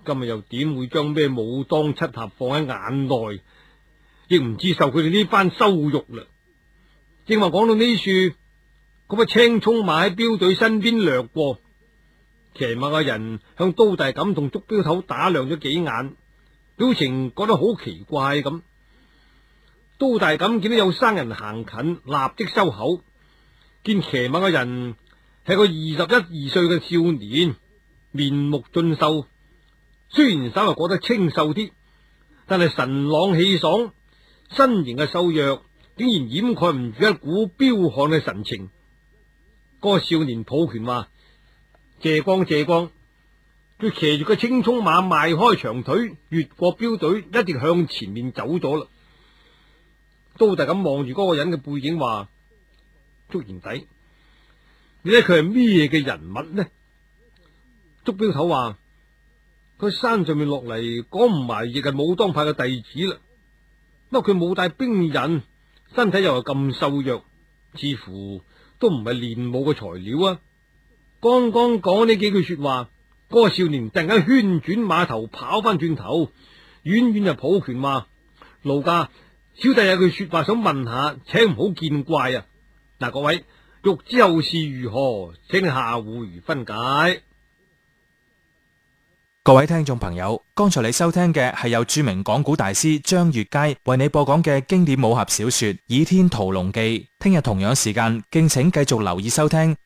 今日又點會將咩武當七俠放喺眼內，亦唔知受佢哋呢番羞辱啦。正話講到呢處，嗰匹青骢馬喺鏢隊身邊掠過，騎馬嘅人向都大錦同捉鏢頭打量咗幾眼，表情覺得好奇怪咁。都大錦見到有生人行近，立即收口。見騎馬嘅人係個21、22歲嘅少年，面目俊秀，雖然稍為覺得清秀啲，但係神朗氣爽，身形嘅瘦弱竟然掩蓋唔住一股彪悍嘅神情。嗰個少年抱拳話：謝光謝光。佢騎住個青骢馬邁開長腿，越過鏢隊，一直向前面走咗啦。都大咁望住嗰個人嘅背影話：捉賢弟，你睇佢係咩嘅人物呢？捉鏢頭話：佢山上面落嚟，講唔埋亦係武當派嘅弟子啦。不過佢冇帶兵刃，身體又係咁瘦弱，似乎都唔係練武嘅材料啊！剛剛講呢幾句說話，嗰個少年突然間旋轉馬頭跑翻轉頭，遠遠就抱拳話：奴家，小弟有句說話想問下，請唔好見怪啊！嗱，各位欲知後事如何，請下回分解。 各位聽眾朋友，剛才你收聽嘅係由著名講古大師張悅楷為你播講嘅經典武俠小說《倚天屠龍記》。聽日同樣時間，敬請繼續留意收聽